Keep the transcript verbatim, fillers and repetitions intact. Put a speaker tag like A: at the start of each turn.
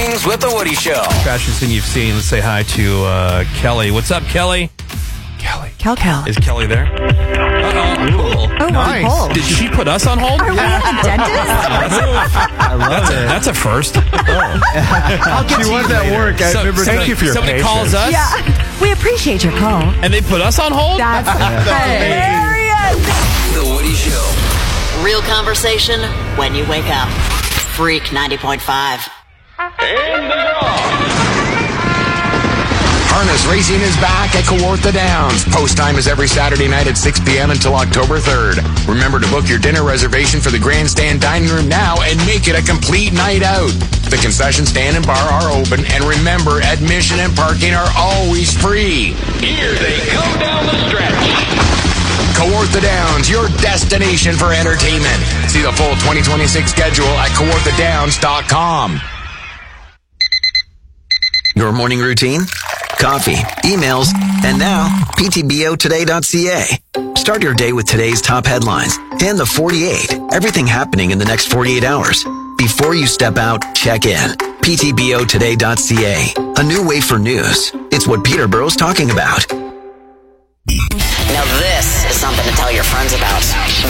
A: Mornings with the Woody Show.
B: Fastest thing you've seen. Let's say hi to uh, Kelly. What's up, Kelly? Kelly.
C: Kel Kel.
B: Is Kelly there? Uh-oh. Cool.
C: Oh,
D: Nice.
C: on hold.
B: Did she put us on hold?
C: Are we at the dentist?
D: I love
B: That's a,
D: it.
B: that's a first.
C: I'll get
D: She
C: to
D: was
C: you
D: at
C: later.
D: work. I
B: So-
D: remember.
B: somebody,
D: Thank you for your
B: somebody
D: patience.
B: calls us,
C: Yeah. We appreciate your call.
B: and they put us on hold?
C: That's hilarious.
A: The Woody Show.
E: Real conversation when you wake up. Freak ninety point five.
F: Harness Racing is back at Kawartha Downs. Post time is every Saturday night at six p.m. until October third. Remember to book your dinner reservation for the grandstand dining room now and make it a complete night out. The concession stand and bar are open, and remember, admission and parking are always free.
G: Here they come down the stretch.
F: Kawartha Downs, your destination for entertainment. See the full twenty twenty-six schedule at kawartha downs dot com.
H: Your morning routine? Coffee, emails, and now P T B O today dot c a. Start your day with today's top headlines and the forty-eight. Everything happening in the next forty-eight hours. Before you step out, check in. P T B O today dot c a. A new way for news. It's what Peterborough's talking about.
E: Now this is something to tell your friends about.